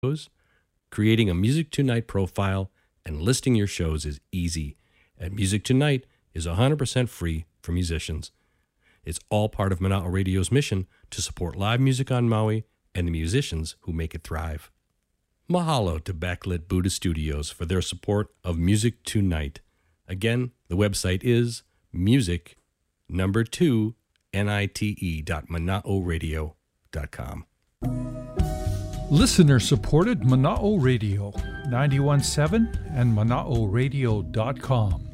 Creating a Music Tonight profile and listing your shows is easy, and Music Tonight is 100% free for musicians. It's all part of Mana'o Radio's mission to support live music on Maui and the musicians who make it thrive. Mahalo to Backlit Buddha Studios for their support of Music Tonight. Again, the website is music2nite.manaoradio.com. Listener-supported Mana'o Radio, 91.7 and manaoradio.com.